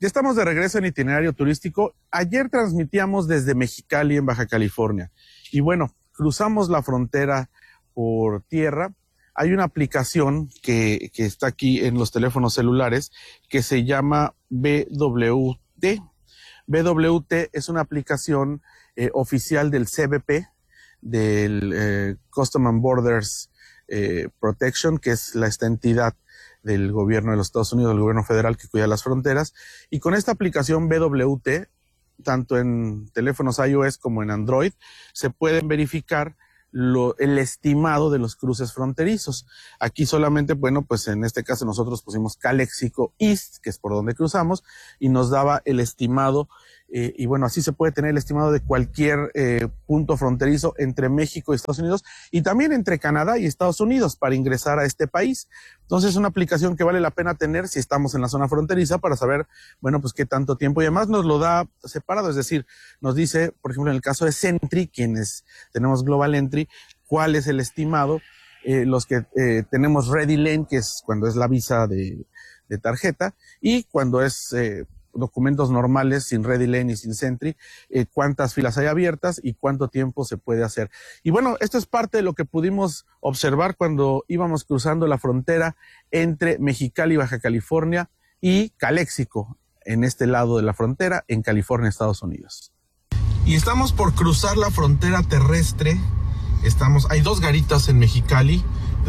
Ya estamos de regreso en Itinerario Turístico. Ayer transmitíamos desde Mexicali, en Baja California. Y bueno, cruzamos la frontera por tierra. Hay una aplicación que está aquí en los teléfonos celulares que se llama BWT. BWT es una aplicación oficial del CBP, del Customs and Borders Protection, que es esta entidad del gobierno de los Estados Unidos, del gobierno federal que cuida las fronteras. Y con esta aplicación BWT, tanto en teléfonos iOS como en Android, se pueden verificar el estimado de los cruces fronterizos. Aquí solamente, bueno, pues en este caso nosotros pusimos Calexico East, que es por donde cruzamos, y nos daba el estimado, y bueno, así se puede tener el estimado de cualquier punto fronterizo entre México y Estados Unidos, y también entre Canadá y Estados Unidos para ingresar a este país. Entonces es una aplicación que vale la pena tener si estamos en la zona fronteriza para saber, bueno, pues qué tanto tiempo, y además nos lo da separado, es decir, nos dice, por ejemplo, en el caso de Sentry, quienes tenemos Global Entry, cuál es el estimado. Los que tenemos Ready Lane, que es cuando es la visa de tarjeta, y cuando es documentos normales, sin Ready Lane y sin Sentry, cuántas filas hay abiertas y cuánto tiempo se puede hacer. Y bueno, esto es parte de lo que pudimos observar cuando íbamos cruzando la frontera entre Mexicali, Baja California, y Calexico, en este lado de la frontera, en California, Estados Unidos. Y estamos por cruzar la frontera terrestre. Hay dos garitas en Mexicali,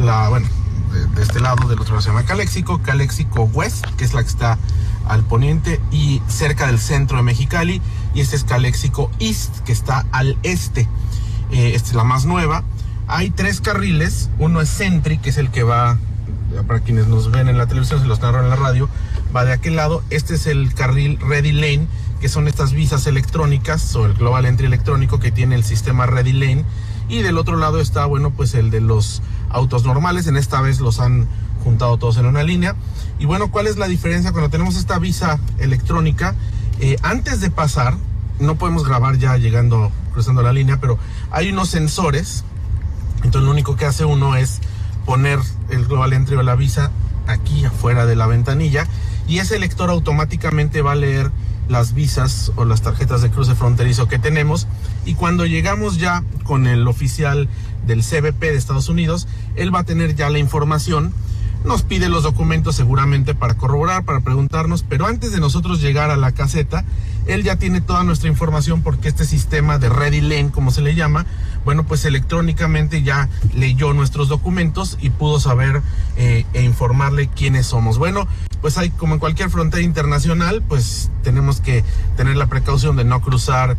de este lado, del otro lado se llama Calexico, Calexico West, que es la que está al poniente y cerca del centro de Mexicali, y este es Calexico East, que está al este. Esta es la más nueva. Hay 3 carriles, uno es Sentry, que es el que va, para quienes nos ven en la televisión, se los narro en la radio, va de aquel lado. Este es el carril Ready Lane, que son estas visas electrónicas, o el Global Entry electrónico que tiene el sistema Ready Lane. Y del otro lado está, bueno, pues el de los autos normales. En esta vez los han juntado todos en una línea. Y bueno, ¿cuál es la diferencia cuando tenemos esta visa electrónica? Antes de pasar, no podemos grabar ya cruzando la línea, pero hay unos sensores. Entonces lo único que hace uno es poner el Global Entry o la visa aquí afuera de la ventanilla, y ese lector automáticamente va a leer las visas o las tarjetas de cruce fronterizo que tenemos, y cuando llegamos ya con el oficial del CBP de Estados Unidos, él va a tener ya la información, nos pide los documentos seguramente para corroborar, para preguntarnos, pero antes de nosotros llegar a la caseta, él ya tiene toda nuestra información, porque este sistema de Ready Lane, como se le llama, bueno, pues electrónicamente ya leyó nuestros documentos y pudo saber e informarle quiénes somos. Bueno, pues hay, como en cualquier frontera internacional, pues tenemos que tener la precaución de no cruzar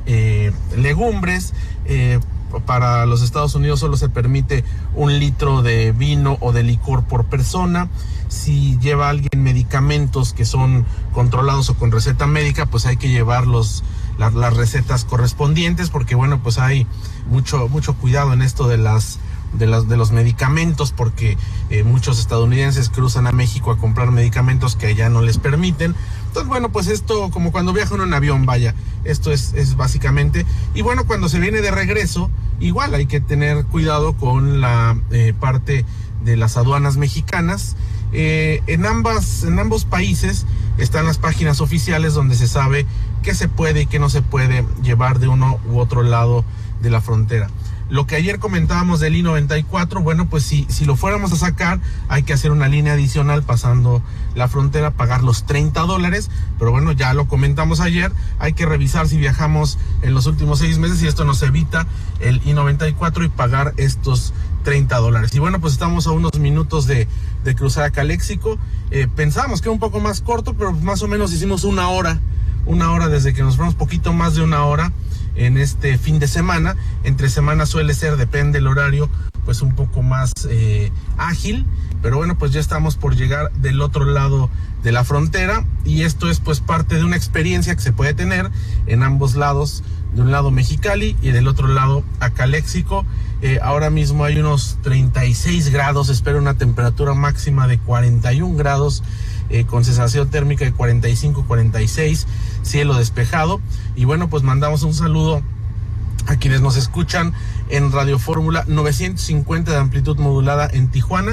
legumbres. Para los Estados Unidos solo se permite 1 litro de vino o de licor por persona. Si lleva alguien medicamentos que son controlados o con receta médica, pues hay que llevar las recetas correspondientes, porque bueno, pues hay mucho cuidado en esto de los medicamentos, porque muchos estadounidenses cruzan a México a comprar medicamentos que allá no les permiten. Entonces, bueno, pues esto, como cuando viaja uno en avión, vaya, esto es básicamente. Y bueno, cuando se viene de regreso, igual hay que tener cuidado con la parte de las aduanas mexicanas. En ambos países están las páginas oficiales donde se sabe qué se puede y qué no se puede llevar de uno u otro lado de la frontera. Lo que ayer comentábamos del I-94, bueno, pues si lo fuéramos a sacar, hay que hacer una línea adicional pasando la frontera, pagar los $30, pero bueno, ya lo comentamos ayer, hay que revisar si viajamos en los últimos 6 meses y esto nos evita el I-94 y pagar estos $30. Y bueno, pues estamos a unos minutos de cruzar a Calexico. Pensábamos que era un poco más corto, pero más o menos hicimos una hora desde que nos fuimos, poquito más de 1 hora en este fin de semana. Entre semana suele ser, depende del horario, pues un poco más ágil, pero bueno, pues ya estamos por llegar del otro lado de la frontera, y esto es pues parte de una experiencia que se puede tener en ambos lados, de un lado Mexicali y del otro lado a Calexico. Ahora mismo hay unos 36 grados, espero una temperatura máxima de 41 grados, con sensación térmica de 45, 46, cielo despejado. Y bueno, pues mandamos un saludo a quienes nos escuchan en Radio Fórmula 950 de amplitud modulada en Tijuana,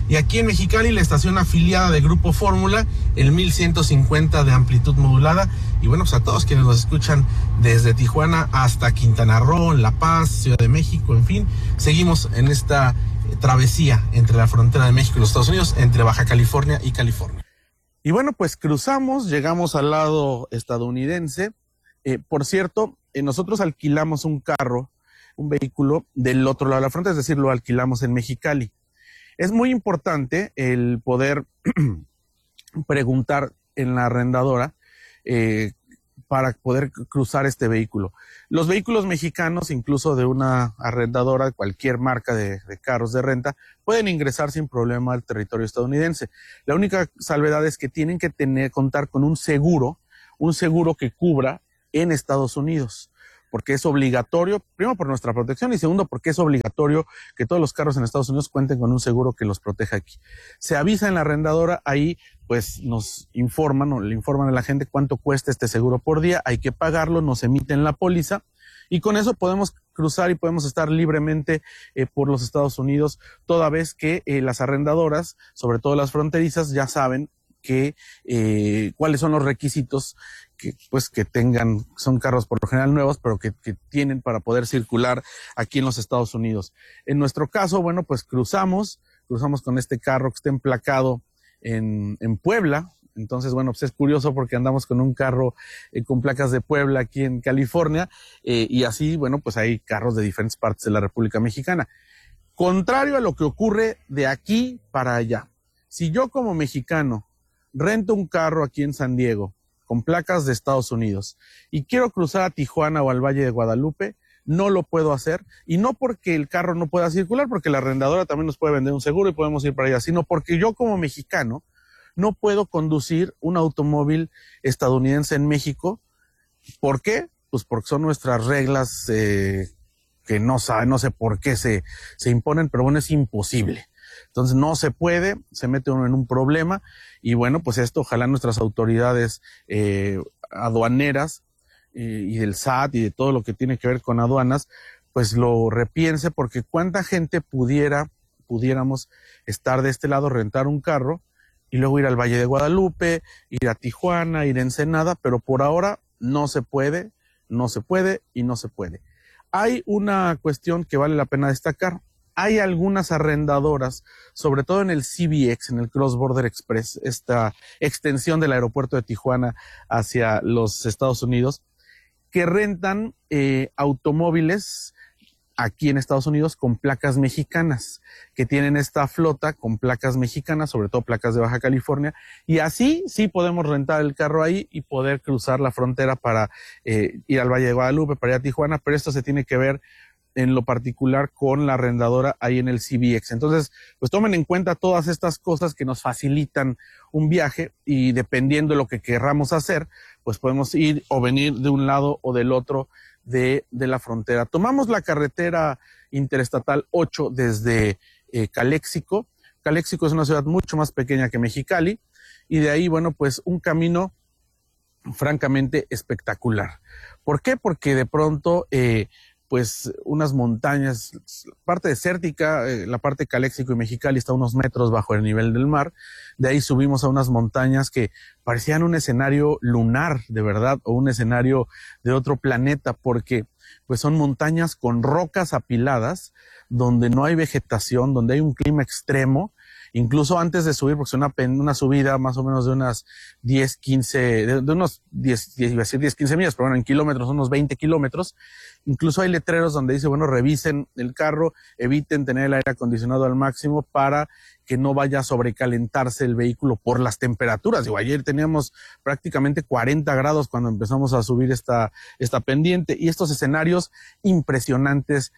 Y aquí en Mexicali, la estación afiliada de Grupo Fórmula, el 1150 de amplitud modulada. Y bueno, pues a todos quienes nos escuchan desde Tijuana hasta Quintana Roo, La Paz, Ciudad de México, en fin, seguimos en esta travesía entre la frontera de México y los Estados Unidos, entre Baja California y California. Y bueno, pues cruzamos, llegamos al lado estadounidense. Por cierto, nosotros alquilamos un carro, un vehículo del otro lado de la frontera, es decir, lo alquilamos en Mexicali. Es muy importante el poder preguntar en la arrendadora para poder cruzar este vehículo. Los vehículos mexicanos, incluso de una arrendadora, cualquier marca de carros de renta, pueden ingresar sin problema al territorio estadounidense. La única salvedad es que tienen que contar con un seguro que cubra en Estados Unidos, porque es obligatorio, primero por nuestra protección y segundo porque es obligatorio que todos los carros en Estados Unidos cuenten con un seguro que los proteja aquí. Se avisa en la arrendadora, ahí pues nos informan o le informan a la gente cuánto cuesta este seguro por día, hay que pagarlo, nos emiten la póliza y con eso podemos cruzar y podemos estar libremente por los Estados Unidos, toda vez que las arrendadoras, sobre todo las fronterizas, ya saben cuáles son los requisitos que tengan, son carros por lo general nuevos, pero que tienen para poder circular aquí en los Estados Unidos. En nuestro caso, bueno, pues cruzamos con este carro que está emplacado en Puebla. Entonces, bueno, pues es curioso porque andamos con un carro con placas de Puebla aquí en California y así, bueno, pues hay carros de diferentes partes de la República Mexicana. Contrario a lo que ocurre de aquí para allá. Si yo como mexicano rento un carro aquí en San Diego con placas de Estados Unidos y quiero cruzar a Tijuana o al Valle de Guadalupe, no lo puedo hacer, y no porque el carro no pueda circular, porque la arrendadora también nos puede vender un seguro y podemos ir para allá, sino porque yo como mexicano no puedo conducir un automóvil estadounidense en México. ¿Por qué? Pues porque son nuestras reglas que no sé por qué se imponen, pero bueno, es imposible. Entonces no se puede, se mete uno en un problema y bueno, pues esto ojalá nuestras autoridades aduaneras y del SAT y de todo lo que tiene que ver con aduanas, pues lo repiense, porque cuánta gente pudiéramos estar de este lado, rentar un carro y luego ir al Valle de Guadalupe, ir a Tijuana, ir a Ensenada, pero por ahora no se puede y no se puede. Hay una cuestión que vale la pena destacar. Hay algunas arrendadoras, sobre todo en el CBX, en el Cross Border Express, esta extensión del aeropuerto de Tijuana hacia los Estados Unidos, que rentan automóviles aquí en Estados Unidos con placas mexicanas, que tienen esta flota con placas mexicanas, sobre todo placas de Baja California, y así sí podemos rentar el carro ahí y poder cruzar la frontera para ir al Valle de Guadalupe, para ir a Tijuana, pero esto se tiene que ver en lo particular con la arrendadora ahí en el CBX. Entonces, pues tomen en cuenta todas estas cosas que nos facilitan un viaje y dependiendo de lo que querramos hacer, pues podemos ir o venir de un lado o del otro de la frontera. Tomamos la carretera interestatal 8 desde Calexico. Calexico es una ciudad mucho más pequeña que Mexicali y de ahí, bueno, pues un camino francamente espectacular. ¿Por qué? Porque de pronto pues unas montañas, parte desértica, la parte de Calexico y Mexicali está a unos metros bajo el nivel del mar. De ahí subimos a unas montañas que parecían un escenario lunar, de verdad, o un escenario de otro planeta, porque pues son montañas con rocas apiladas, donde no hay vegetación, donde hay un clima extremo. Incluso antes de subir, porque es una subida más o menos de unas 10, 15, de unos 10, iba a decir 10, 15 millas, pero bueno, en kilómetros, unos 20 kilómetros. Incluso hay letreros donde dice, bueno, revisen el carro, eviten tener el aire acondicionado al máximo para que no vaya a sobrecalentarse el vehículo por las temperaturas. Digo, ayer teníamos prácticamente 40 grados cuando empezamos a subir esta pendiente, y estos escenarios impresionantes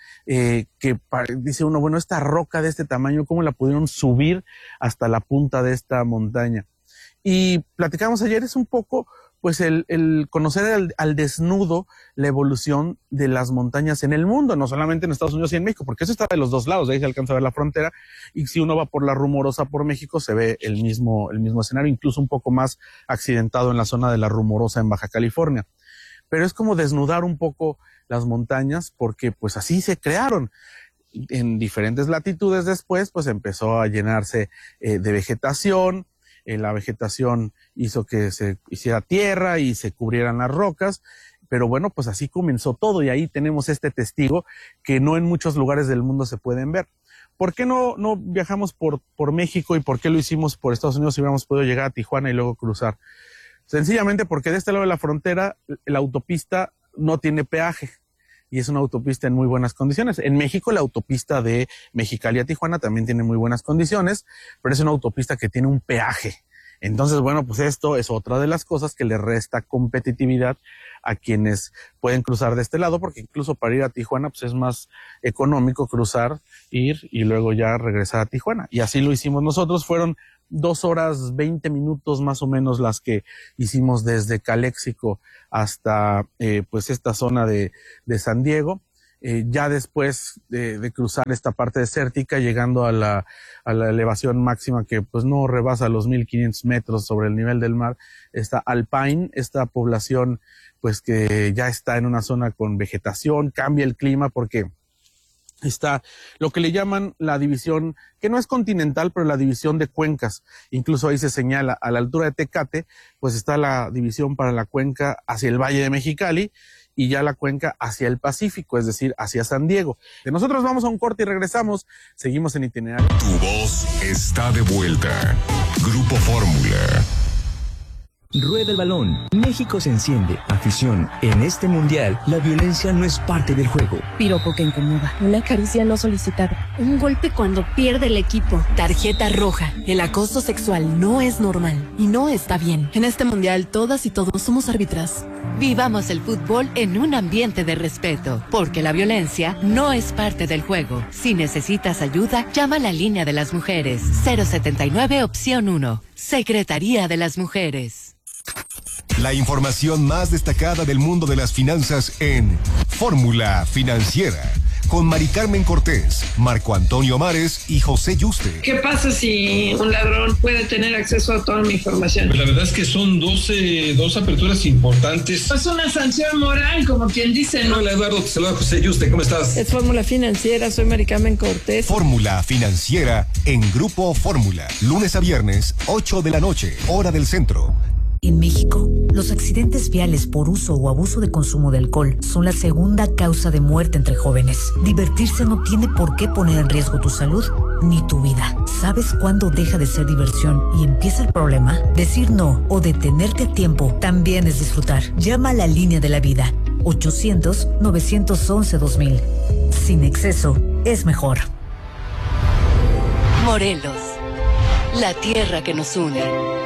dice uno, bueno, esta roca de este tamaño, ¿cómo la pudieron subir hasta la punta de esta montaña? Y platicamos ayer, es un poco pues el conocer al desnudo la evolución de las montañas en el mundo, no solamente en Estados Unidos y en México, porque eso está de los dos lados, de ahí se alcanza a ver la frontera, y si uno va por la Rumorosa por México se ve el mismo escenario, incluso un poco más accidentado en la zona de la Rumorosa en Baja California. Pero es como desnudar un poco las montañas, porque pues así se crearon. en diferentes latitudes después, pues empezó a llenarse de vegetación. La vegetación hizo que se hiciera tierra y se cubrieran las rocas, pero bueno, pues así comenzó todo y ahí tenemos este testigo que no en muchos lugares del mundo se pueden ver. ¿Por qué no viajamos por México y por qué lo hicimos por Estados Unidos si hubiéramos podido llegar a Tijuana y luego cruzar? Sencillamente porque de este lado de la frontera la autopista no tiene peaje y es una autopista en muy buenas condiciones. En México la autopista de Mexicali a Tijuana también tiene muy buenas condiciones, pero es una autopista que tiene un peaje. Entonces, bueno, pues esto es otra de las cosas que le resta competitividad a quienes pueden cruzar de este lado, porque incluso para ir a Tijuana pues es más económico cruzar, ir y luego ya regresar a Tijuana. Y así lo hicimos nosotros. Fueron 2 horas 20 minutos más o menos las que hicimos desde Caléxico hasta pues esta zona de San Diego. Ya después de cruzar esta parte desértica, llegando a la elevación máxima que pues no rebasa los 1500 metros sobre el nivel del mar, está Alpine, esta población pues que ya está en una zona con vegetación, cambia el clima porque está lo que le llaman la división, que no es continental, pero la división de cuencas. Incluso ahí se señala, a la altura de Tecate, pues está la división para la cuenca hacia el Valle de Mexicali y ya la cuenca hacia el Pacífico, es decir, hacia San Diego. Nosotros vamos a un corte y regresamos. Seguimos en Itinerario. Tu voz está de vuelta. Grupo Fórmula. Rueda el balón. México se enciende. Afición. En este mundial, la violencia no es parte del juego. Piropo que incomoda. Una caricia no solicitada. Un golpe cuando pierde el equipo. Tarjeta roja. El acoso sexual no es normal y no está bien. En este mundial, todas y todos somos árbitras. Vivamos el fútbol en un ambiente de respeto, porque la violencia no es parte del juego. Si necesitas ayuda, llama a la línea de las mujeres. 079 opción 1. Secretaría de las Mujeres. La información más destacada del mundo de las finanzas en Fórmula Financiera, con Mari Carmen Cortés, Marco Antonio Mares y José Yuste. ¿Qué pasa si un ladrón puede tener acceso a toda mi información? Pues la verdad es que son dos aperturas importantes. Es una sanción moral, como quien dice, ¿no? Hola Eduardo, te saluda José Yuste, ¿cómo estás? Es Fórmula Financiera, soy Mari Carmen Cortés. Fórmula Financiera en Grupo Fórmula, lunes a viernes, 8 de la noche, hora del centro. En México, los accidentes viales por uso o abuso de consumo de alcohol son la segunda causa de muerte entre jóvenes. Divertirse no tiene por qué poner en riesgo tu salud ni tu vida. ¿Sabes cuándo deja de ser diversión y empieza el problema? Decir no o detenerte a tiempo también es disfrutar. Llama a la línea de la vida. 800-911-2000. Sin exceso, es mejor. Morelos, la tierra que nos une.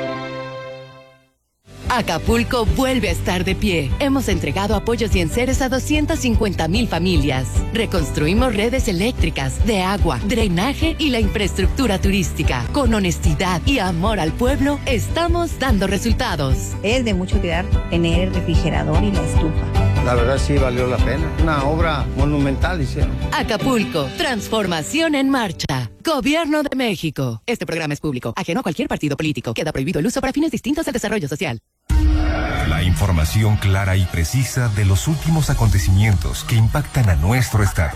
Acapulco vuelve a estar de pie. Hemos entregado apoyos y enseres a 250,000 familias. Reconstruimos redes eléctricas, de agua, drenaje y la infraestructura turística. Con honestidad y amor al pueblo, estamos dando resultados. Es de mucho cuidar tener el refrigerador y la estufa. La verdad sí valió la pena. Una obra monumental hicieron. Acapulco, transformación en marcha. Gobierno de México. Este programa es público, ajeno a cualquier partido político. Queda prohibido el uso para fines distintos al desarrollo social. La información clara y precisa de los últimos acontecimientos que impactan a nuestro estado.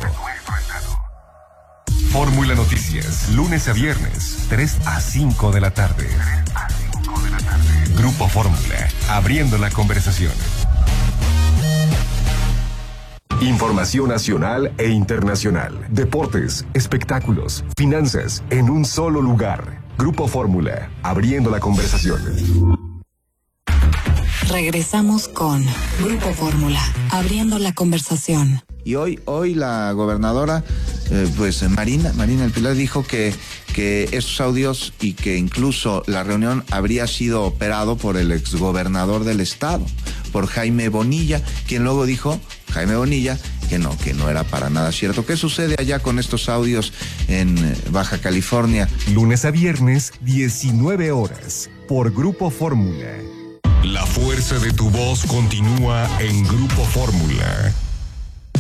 Fórmula Noticias, lunes a viernes, 3 a 5 de la tarde. Grupo Fórmula, abriendo la conversación. Información nacional e internacional, deportes, espectáculos, finanzas, en un solo lugar. Grupo Fórmula, abriendo la conversación. Regresamos con Grupo Fórmula, abriendo la conversación. Y hoy la gobernadora, Marina El Pilar dijo que estos audios y que incluso la reunión habría sido operado por el exgobernador del estado, por Jaime Bonilla, quien luego dijo, Jaime Bonilla, que no era para nada cierto. ¿Qué sucede allá con estos audios en Baja California? Lunes a viernes, 19 horas, por Grupo Fórmula. La fuerza de tu voz continúa en Grupo Fórmula.